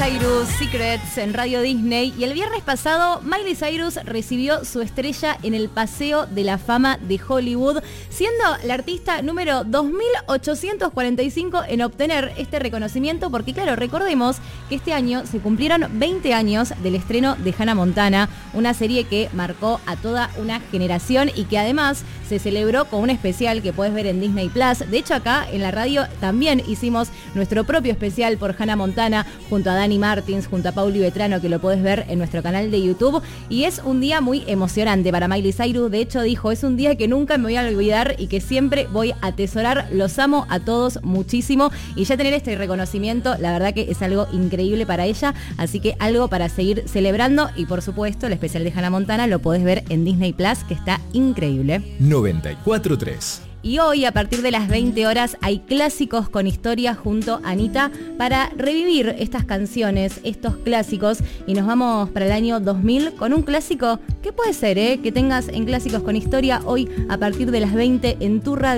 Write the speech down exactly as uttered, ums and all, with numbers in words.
Cyrus, Secrets en Radio Disney. Y el viernes pasado, Miley Cyrus recibió su estrella en el Paseo de la Fama de Hollywood, siendo la artista número dos mil ochocientos cuarenta y cinco en obtener este reconocimiento, porque claro, recordemos que este año se cumplieron veinte años del estreno de Hannah Montana, una serie que marcó a toda una generación y que además se celebró con un especial que puedes ver en Disney Plus. De hecho, acá en la radio también hicimos nuestro propio especial por Hannah Montana junto a Dani Martins, junto a Pauli Vetrano, que lo podés ver en nuestro canal de YouTube. Y es un día muy emocionante para Miley Cyrus. De hecho, dijo, es un día que nunca me voy a olvidar y que siempre voy a atesorar. Los amo a todos muchísimo. Y ya tener este reconocimiento, la verdad que es algo increíble para ella. Así que algo para seguir celebrando. Y por supuesto, el especial de Hannah Montana lo podés ver en Disney Plus, que está increíble. noventa y cuatro punto tres. Y hoy, a partir de las veinte horas, hay clásicos con historia junto a Anita para revivir estas canciones, estos clásicos. Y nos vamos para el año dos mil con un clásico que puede ser, ¿eh? que tengas en Clásicos con Historia hoy a partir de las veinte en tu radio.